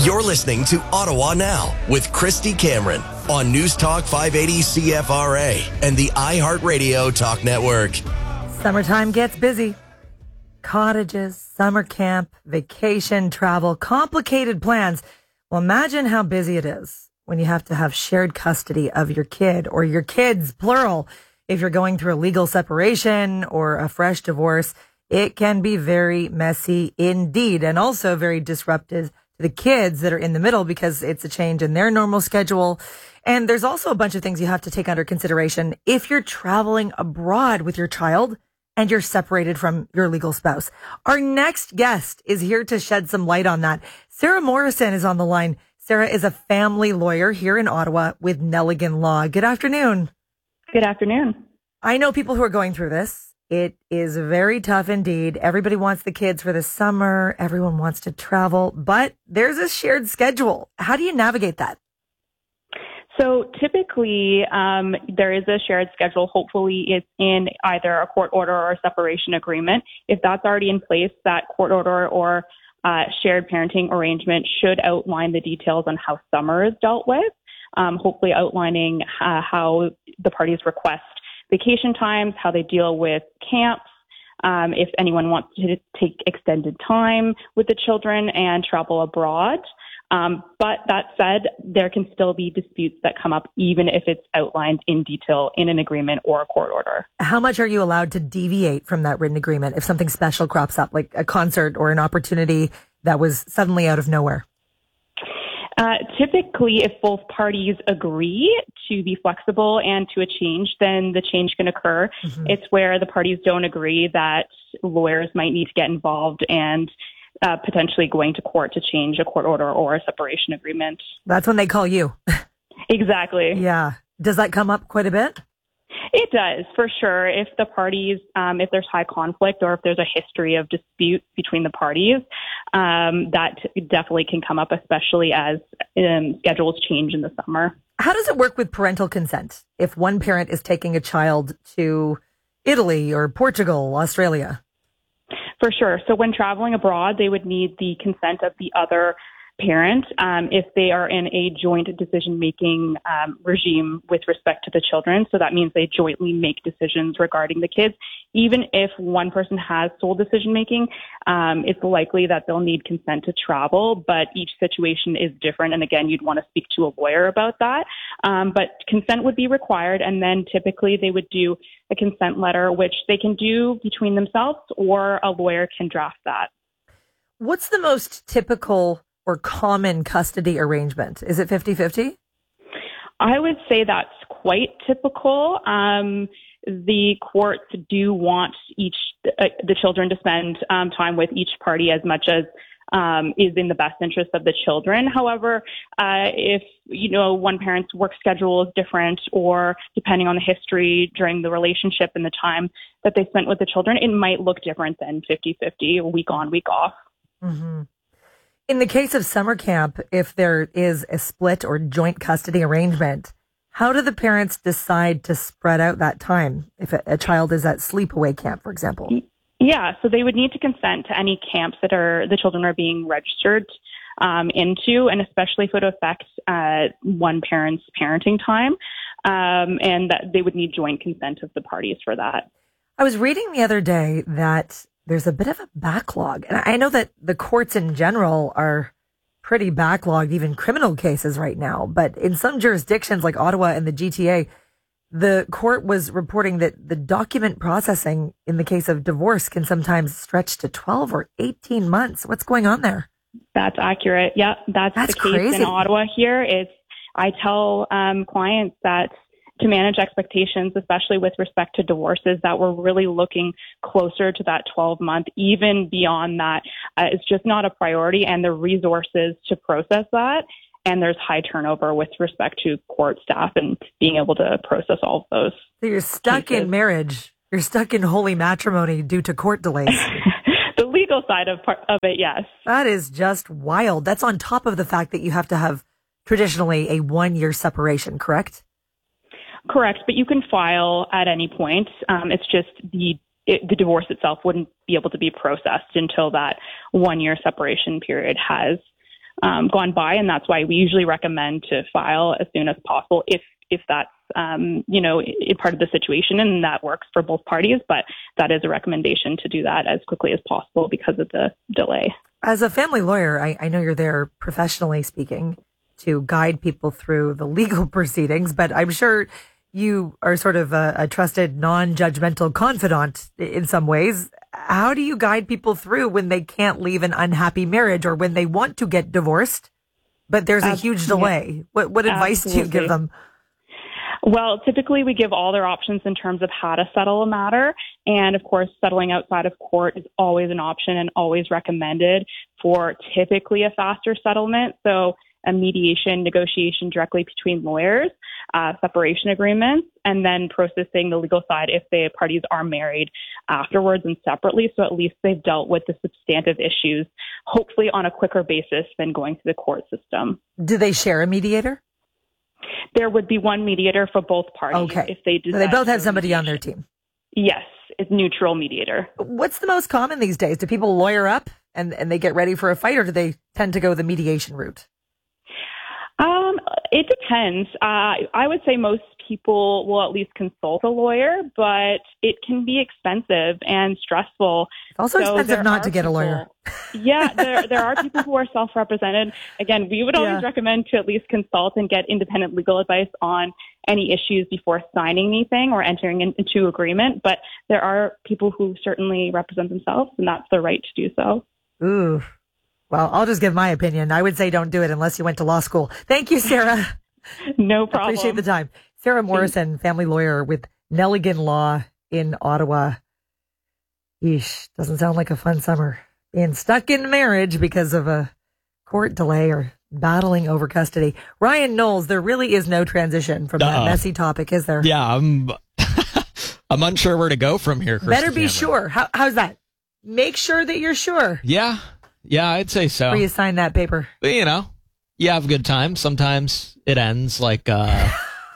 You're listening to Ottawa Now with Christy Cameron on News Talk 580 CFRA and the iHeartRadio Talk Network. Summertime gets busy. Cottages, summer camp, vacation, travel, complicated plans. Well, imagine how busy it is when you have to have shared custody of your kid or your kids, plural. If you're going through a legal separation or a fresh divorce, it can be very messy indeed, and also very disruptive to the kids that are in the middle because it's a change in their normal schedule. And there's also a bunch of things you have to take under consideration if you're traveling abroad with your child and you're separated from your legal spouse. Our next guest is here to shed some light on that. Sarah Morrison is on the line. Sarah is a family lawyer here in Ottawa with Nelligan Law. Good afternoon. Good afternoon. I know people who are going through this. It is very tough indeed. Everybody wants the kids for the summer. Everyone wants to travel, but there's a shared schedule. How do you navigate that? So typically, there is a shared schedule. Hopefully it's in either a court order or a separation agreement. If that's already in place, that court order or shared parenting arrangement should outline the details on how summer is dealt with, hopefully outlining how the parties request vacation times, how they deal with camps, if anyone wants to take extended time with the children and travel abroad. But that said, there can still be disputes that come up even if it's outlined in detail in an agreement or a court order. How much are you allowed to deviate from that written agreement if something special crops up, like a concert or an opportunity that was suddenly out of nowhere? Typically, if both parties agree to be flexible and to a change, then the change can occur. Mm-hmm. It's where the parties don't agree that lawyers might need to get involved and potentially going to court to change a court order or a separation agreement. That's when they call you. Exactly. Yeah. Does that come up quite a bit? It does, for sure. If the parties, if there's high conflict or if there's a history of dispute between the parties, that definitely can come up, especially as schedules change in the summer. How does it work with parental consent if one parent is taking a child to Italy or Portugal, Australia? For sure. So when traveling abroad, they would need the consent of the other parent if they are in a joint decision-making regime with respect to the children. So that means they jointly make decisions regarding the kids. Even if one person has sole decision-making, it's likely that they'll need consent to travel, but each situation is different. And again, you'd want to speak to a lawyer about that. But consent would be required, and then typically they would do a consent letter, which they can do between themselves, or a lawyer can draft that. What's the most typical or common custody arrangement? Is it 50-50? I would say that's quite typical. The courts do want the children to spend time with each party as much as is in the best interest of the children. However, if one parent's work schedule is different, or depending on the history during the relationship and the time that they spent with the children, it might look different than 50-50, week on, week off. Mm-hmm. In the case of summer camp, if there is a split or joint custody arrangement, how do the parents decide to spread out that time if a child is at sleepaway camp, for example? Yeah, so they would need to consent to any camps that the children are being registered into, and especially if it affects one parent's parenting time, and that they would need joint consent of the parties for that. I was reading the other day that there's a bit of a backlog. And I know that the courts in general are pretty backlogged, even criminal cases right now. But in some jurisdictions like Ottawa and the GTA, the court was reporting that the document processing in the case of divorce can sometimes stretch to 12 or 18 months. What's going on there? That's accurate. Yeah, that's the case crazy. In Ottawa here. I tell clients that to manage expectations, especially with respect to divorces, that we're really looking closer to that 12-month. Even beyond that, it's just not a priority, and the resources to process that. And there's high turnover with respect to court staff and being able to process all of those. So you're stuck cases. In marriage. You're stuck in holy matrimony due to court delays. The legal side of it, yes. That is just wild. That's on top of the fact that you have to have traditionally a 1-year separation, correct? Correct, but you can file at any point. It's just the divorce itself wouldn't be able to be processed until that 1-year separation period has gone by, and that's why we usually recommend to file as soon as possible if that's part of the situation and that works for both parties. But that is a recommendation to do that as quickly as possible because of the delay. As a family lawyer, I know you're there professionally speaking to guide people through the legal proceedings, but I'm sure you are sort of a trusted, non-judgmental confidant in some ways. How do you guide people through when they can't leave an unhappy marriage or when they want to get divorced, but there's a huge delay? What advice do you give them? Well, typically we give all their options in terms of how to settle a matter. And of course, settling outside of court is always an option and always recommended for typically a faster settlement. So a mediation, negotiation directly between lawyers, separation agreements, and then processing the legal side if the parties are married afterwards and separately. So at least they've dealt with the substantive issues, hopefully on a quicker basis than going through the court system. Do they share a mediator? There would be one mediator for both parties. Okay. If they so they both have somebody on their team. Yes, it's neutral mediator. What's the most common these days? Do people lawyer up and they get ready for a fight, or do they tend to go the mediation route? It depends. I would say most people will at least consult a lawyer, but it can be expensive and stressful. It's also expensive not to get a lawyer. Yeah, there are people who are self-represented. Again, we would always recommend to at least consult and get independent legal advice on any issues before signing anything or entering into agreement. But there are people who certainly represent themselves, and that's their right to do so. Ooh. Well, I'll just give my opinion. I would say don't do it unless you went to law school. Thank you, Sarah. No problem. Appreciate the time. Sarah Morrison, family lawyer with Nelligan Law in Ottawa. Yeesh, doesn't sound like a fun summer. Being stuck in marriage because of a court delay or battling over custody. Ryan Knowles, there really is no transition from that messy topic, is there? Yeah, I'm unsure where to go from here, Christy Better be Cameron. sure. How's that? Make sure that you're sure. Yeah, I'd say so. Before you sign that paper. But, you have a good time. Sometimes it ends like it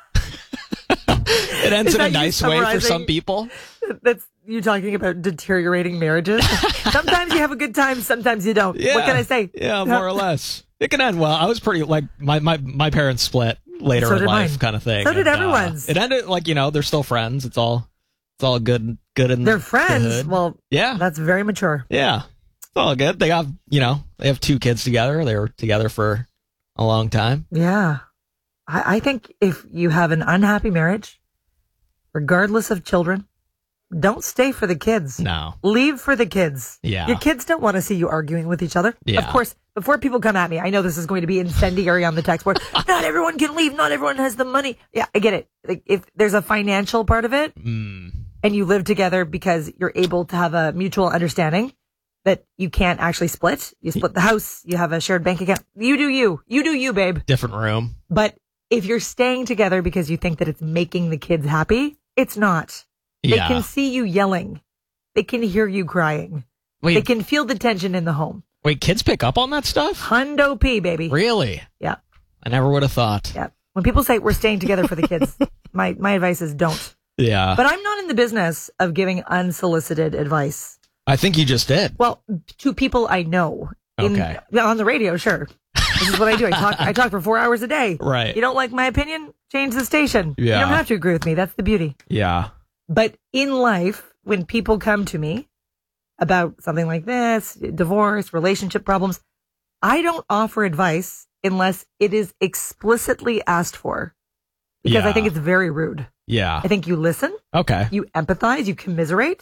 ends in a nice way for some people. That's you talking about deteriorating marriages. Sometimes you have a good time, sometimes you don't. Yeah. What can I say? Yeah, more or less. It can end well. I was pretty my parents split later in life, kind of thing. So did everyone's. It ended they're still friends. It's all good in they're friends. The hood. Well, yeah, that's very mature. Yeah, it's all good. They have they have 2 kids together. They were together for a long time. Yeah, I think if you have an unhappy marriage, regardless of children, don't stay for the kids. No. Leave for the kids. Yeah. Your kids don't want to see you arguing with each other. Yeah. Of course, before people come at me, I know this is going to be incendiary on the text board. Not everyone can leave. Not everyone has the money. Yeah, I get it. Like, if there's a financial part of it and you live together because you're able to have a mutual understanding that you can't actually split. You split the house. You have a shared bank account. You do you. You do you, babe. Different room. But if you're staying together because you think that it's making the kids happy, it's not. They can see you yelling. They can hear you crying. Wait. They can feel the tension in the home. Wait, kids pick up on that stuff? Hundo P, baby. Really? Yeah. I never would have thought. Yeah. When people say we're staying together for the kids, my advice is don't. Yeah. But I'm not in the business of giving unsolicited advice. I think you just did. Well, to people I know. Okay. On the radio, sure. This is what I do. I talk for 4 hours a day. Right. You don't like my opinion? Change the station. Yeah. You don't have to agree with me. That's the beauty. Yeah. But in life, when people come to me about something like this, divorce, relationship problems, I don't offer advice unless it is explicitly asked for. Because I think it's very rude. Yeah. I think you listen. Okay. You empathize. You commiserate.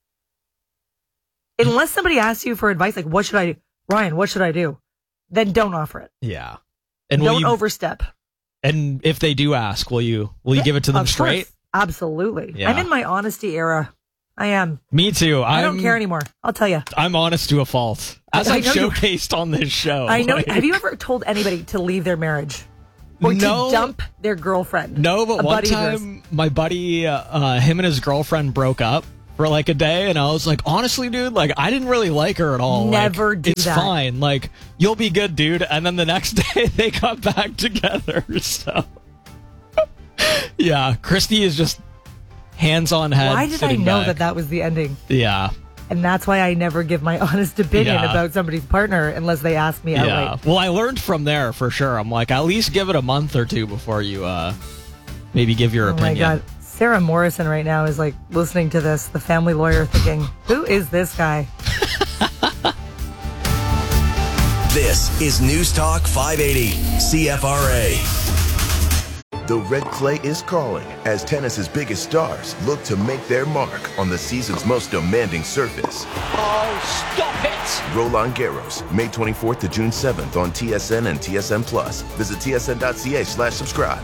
Unless somebody asks you for advice, like, what should I do? Ryan, what should I do? Then don't offer it. Yeah. And don't overstep. And if they do ask, will you give it to them straight? Course. Absolutely. Yeah. I'm in my honesty era. I am. Me too. I don't care anymore. I'll tell you. I'm honest to a fault. As I've know showcased on this show. I know. Have you ever told anybody to leave their marriage? Or to dump their girlfriend? No, but one time my buddy, him and his girlfriend broke up for like a day, and I was like, honestly, dude, like, I didn't really like her at all. Never like, do it's that. It's fine. Like, you'll be good, dude. And then the next day they got back together. So, yeah, Christy is just hands on head. Why did I know that was the ending? Yeah. And that's why I never give my honest opinion about somebody's partner unless they ask me outright. Well, I learned from there for sure. I'm like, at least give it a month or two before you maybe give your opinion. Oh my God. Sarah Morrison right now is like listening to this, the family lawyer, thinking, who is this guy? This is News Talk 580 CFRA. The red clay is calling as tennis's biggest stars look to make their mark on the season's most demanding surface. Oh, stop it! Roland Garros, May 24th to June 7th on TSN and TSN Plus. Visit tsn.ca/subscribe.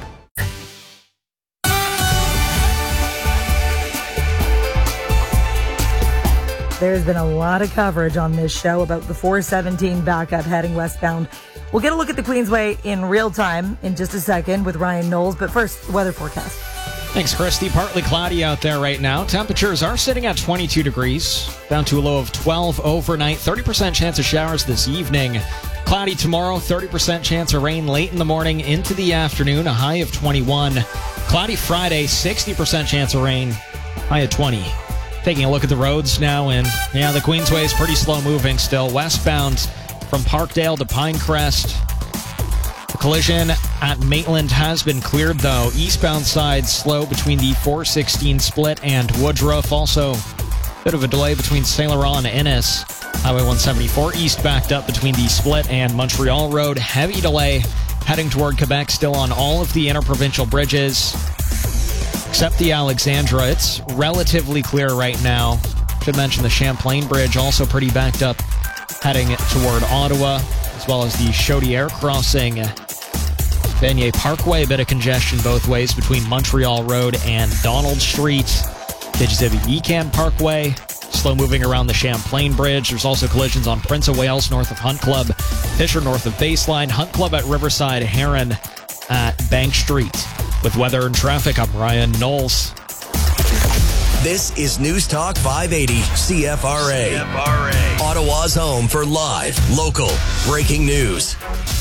There's been a lot of coverage on this show about the 417 backup heading westbound. We'll get a look at the Queensway in real time in just a second with Ryan Knowles, but first, the weather forecast. Thanks, Christy. Partly cloudy out there right now. Temperatures are sitting at 22 degrees, down to a low of 12 overnight. 30% chance of showers this evening. Cloudy tomorrow, 30% chance of rain late in the morning into the afternoon, a high of 21. Cloudy Friday, 60% chance of rain, high of 20. Taking a look at the roads now, and the Queensway is pretty slow moving still. Westbound from Parkdale to Pinecrest. The collision at Maitland has been cleared, though. Eastbound side slow between the 416 split and Woodruff. Also, a bit of a delay between Saint Laurent and Innis. Highway 174 east backed up between the split and Montreal Road. Heavy delay heading toward Quebec still on all of the interprovincial bridges, except the Alexandra. It's relatively clear right now. Should mention the Champlain Bridge, also pretty backed up, heading toward Ottawa, as well as the Chaudière crossing. Vanier Parkway, a bit of congestion both ways between Montreal Road and Donald Street. Tijizibi-Ecan Parkway, slow moving around the Champlain Bridge. There's also collisions on Prince of Wales north of Hunt Club, Fisher north of Baseline, Hunt Club at Riverside, Heron at Bank Street. With weather and traffic, I'm Ryan Knowles. This is News Talk 580 CFRA. Ottawa's home for live, local, breaking news.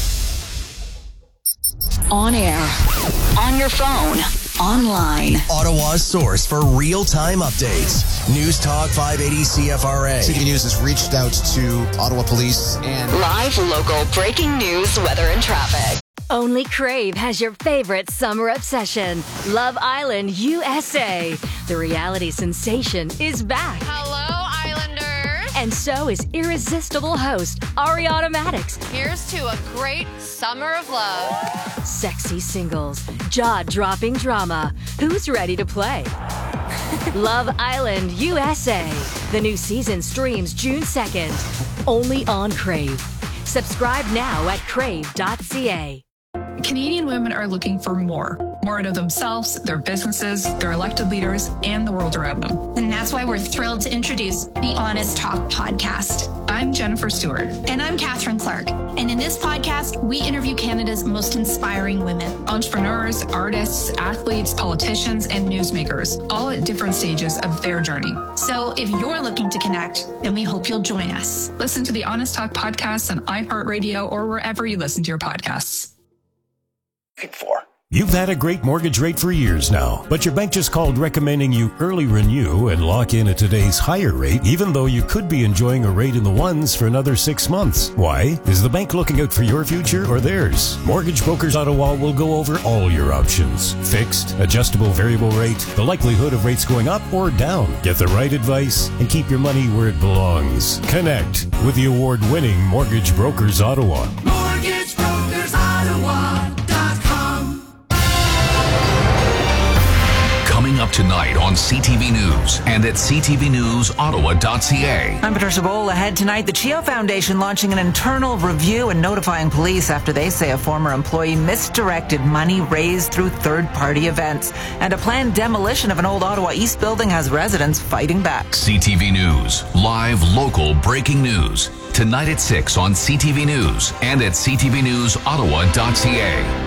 On air, on your phone, online. Ottawa's source for real-time updates. News Talk 580 CFRA. CTV News has reached out to Ottawa Police and live, local, breaking news, weather and traffic. Only Crave has your favorite summer obsession, Love Island USA. The reality sensation is back. Hello, Islanders. And so is irresistible host Ariana Maddox. Here's to a great summer of love. Sexy singles, jaw-dropping drama. Who's ready to play? Love Island USA. The new season streams June 2nd, only on Crave. Subscribe now at crave.ca. Canadian women are looking for more out of themselves, their businesses, their elected leaders, and the world around them. And that's why we're thrilled to introduce the Honest Talk podcast. I'm Jennifer Stewart. And I'm Catherine Clark. And in this podcast, we interview Canada's most inspiring women. Entrepreneurs, artists, athletes, politicians, and newsmakers, all at different stages of their journey. So if you're looking to connect, then we hope you'll join us. Listen to the Honest Talk podcast on iHeartRadio or wherever you listen to your podcasts. You've had a great mortgage rate for years now, but your bank just called recommending you early renew and lock in at today's higher rate, even though you could be enjoying a rate in the ones for another 6 months. Why? Is the bank looking out for your future or theirs? Mortgage Brokers Ottawa will go over all your options. Fixed, adjustable variable rate, the likelihood of rates going up or down. Get the right advice and keep your money where it belongs. Connect with the award-winning Mortgage Brokers Ottawa. MortgageBrokersOttawa.com. Coming up tonight on CTV News and at ctvnewsottawa.ca. I'm Patricia Bowl. Ahead tonight, the CHEO Foundation launching an internal review and notifying police after they say a former employee misdirected money raised through third-party events. And a planned demolition of an old Ottawa East building has residents fighting back. CTV News, live, local, breaking news. Tonight at 6 on CTV News and at ctvnewsottawa.ca.